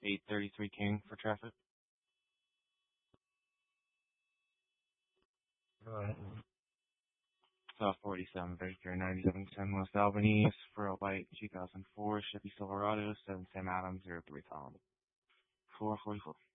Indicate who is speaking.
Speaker 1: 833 King for traffic.
Speaker 2: Go ahead.
Speaker 1: South 47 Victor, 9710 West Albany, for a white 2004 Chevy Silverado, 7 Sam Adams, 03 Tom. 444.